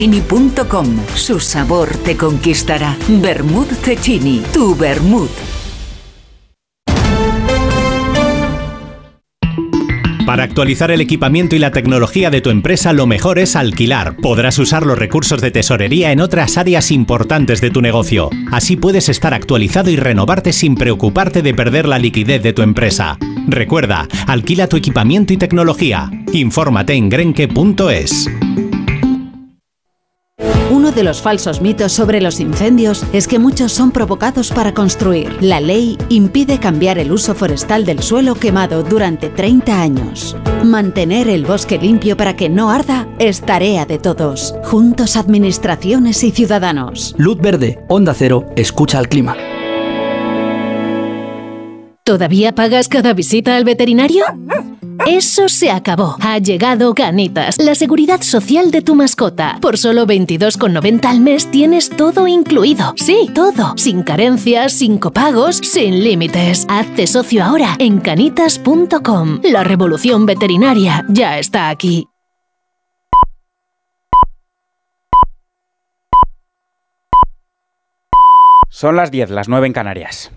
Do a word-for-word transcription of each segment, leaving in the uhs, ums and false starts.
Cecchini punto com. Su sabor te conquistará. Vermut Cecchini, tu vermut. Para actualizar el equipamiento y la tecnología de tu empresa, lo mejor es alquilar. Podrás usar los recursos de tesorería en otras áreas importantes de tu negocio. Así puedes estar actualizado y renovarte sin preocuparte de perder la liquidez de tu empresa. Recuerda, alquila tu equipamiento y tecnología. Infórmate en grenke punto es. Uno de los falsos mitos sobre los incendios es que muchos son provocados para construir. La ley impide cambiar el uso forestal del suelo quemado durante treinta años. Mantener el bosque limpio para que no arda es tarea de todos. Juntos, administraciones y ciudadanos. Luz verde, Onda Cero, escucha al clima. ¿Todavía pagas cada visita al veterinario? Eso se acabó. Ha llegado Canitas, la seguridad social de tu mascota. Por solo veintidós con noventa al mes tienes todo incluido. Sí, todo. Sin carencias, sin copagos, sin límites. Hazte socio ahora en canitas punto com. La revolución veterinaria ya está aquí. Son las diez, las nueve en Canarias.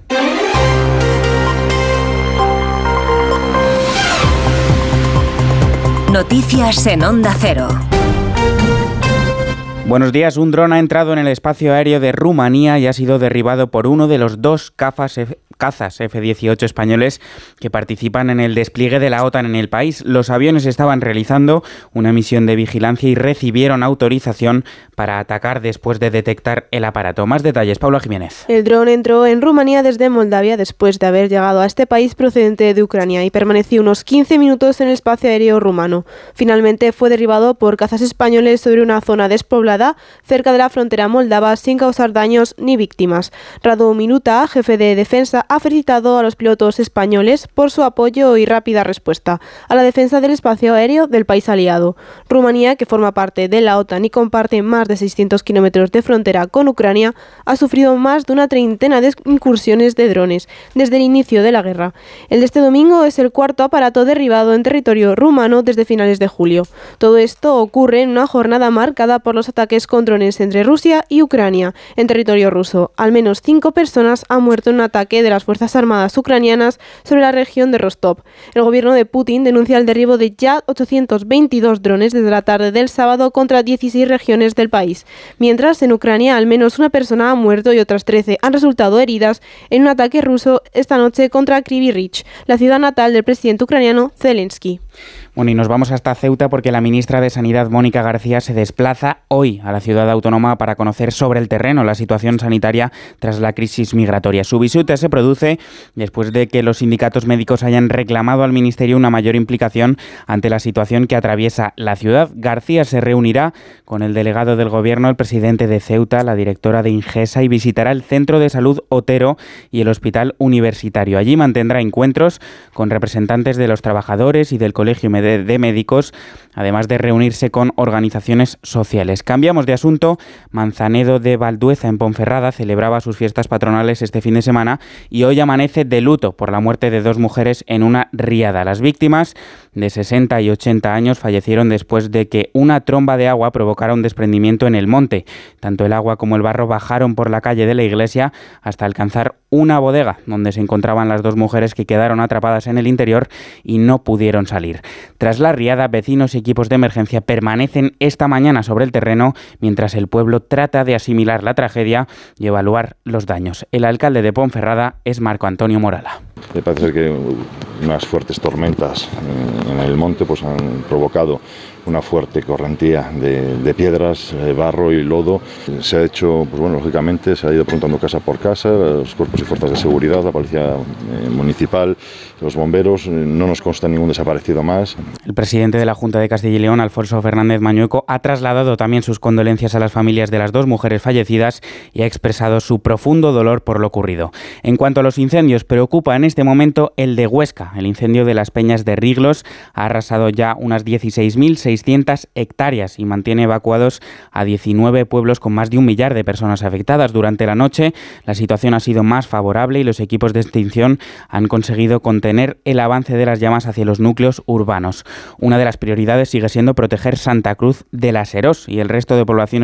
Noticias en Onda Cero. Buenos días. Un dron ha entrado en el espacio aéreo de Rumanía y ha sido derribado por uno de los dos cazas F- cazas F dieciocho españoles que participan en el despliegue de la OTAN en el país. Los aviones estaban realizando una misión de vigilancia y recibieron autorización para atacar después de detectar el aparato. Más detalles, Paula Jiménez. El dron entró en Rumanía desde Moldavia después de haber llegado a este país procedente de Ucrania y permaneció unos quince minutos en el espacio aéreo rumano. Finalmente fue derribado por cazas españoles sobre una zona despoblada cerca de la frontera moldava sin causar daños ni víctimas. Radu Minuta, jefe de defensa, ha felicitado a los pilotos españoles por su apoyo y rápida respuesta a la defensa del espacio aéreo del país aliado. Rumanía, que forma parte de la OTAN y comparte más de seiscientos kilómetros de frontera con Ucrania, ha sufrido más de una treintena de incursiones de drones desde el inicio de la guerra. El de este domingo es el cuarto aparato derribado en territorio rumano desde finales de julio. Todo esto ocurre en una jornada marcada por los ataques con drones entre Rusia y Ucrania en territorio ruso. Al menos cinco personas han muerto en un ataque de las Fuerzas Armadas ucranianas sobre la región de Rostov. El gobierno de Putin denuncia el derribo de ya ochocientos veintidós drones desde la tarde del sábado contra dieciséis regiones del país. Mientras, en Ucrania, al menos una persona ha muerto y otras trece han resultado heridas en un ataque ruso esta noche contra Kryvyi Rih, la ciudad natal del presidente ucraniano Zelensky. Bueno, y nos vamos hasta Ceuta porque la ministra de Sanidad, Mónica García, se desplaza hoy a la ciudad autónoma para conocer sobre el terreno la situación sanitaria tras la crisis migratoria. Su visita se produce después de que los sindicatos médicos hayan reclamado al Ministerio una mayor implicación ante la situación que atraviesa la ciudad. García se reunirá con el delegado del Gobierno, el presidente de Ceuta, la directora de Ingesa, y visitará el Centro de Salud Otero y el Hospital Universitario. Allí mantendrá encuentros con representantes de los trabajadores y del Colegio de Médicos, además de reunirse con organizaciones sociales. Cambiamos de asunto. Manzanedo de Valdueza, en Ponferrada, celebraba sus fiestas patronales este fin de semana y hoy amanece de luto por la muerte de dos mujeres en una riada. Las víctimas, de sesenta y ochenta años, fallecieron después de que una tromba de agua provocara un desprendimiento en el monte. Tanto el agua como el barro bajaron por la calle de la iglesia hasta alcanzar una bodega donde se encontraban las dos mujeres, que quedaron atrapadas en el interior y no pudieron salir. Tras la riada, vecinos y equipos de emergencia permanecen esta mañana sobre el terreno mientras el pueblo trata de asimilar la tragedia y evaluar los daños. El alcalde de Ponferrada es Marco Antonio Morala. Me parece que unas fuertes tormentas en el monte pues han provocado una fuerte correntía de, de piedras, eh, barro y lodo. Se ha hecho, pues bueno, lógicamente se ha ido preguntando casa por casa, los cuerpos y fuerzas de seguridad, la policía eh, municipal, los bomberos. No nos consta ningún desaparecido más. El presidente de la Junta de Castilla y León, Alfonso Fernández Mañueco, ha trasladado también sus condolencias a las familias de las dos mujeres fallecidas y ha expresado su profundo dolor por lo ocurrido. En cuanto a los incendios, preocupa en este momento el de Huesca. El incendio de las Peñas de Riglos ha arrasado ya unas dieciséis mil seiscientas seiscientas hectáreas y mantiene evacuados a diecinueve pueblos con más de un millar de personas afectadas. Durante la noche la situación ha sido más favorable y los equipos de extinción han conseguido contener el avance de las llamas hacia los núcleos urbanos. Una de las prioridades sigue siendo proteger Santa Cruz de la Serós y el resto de poblaciones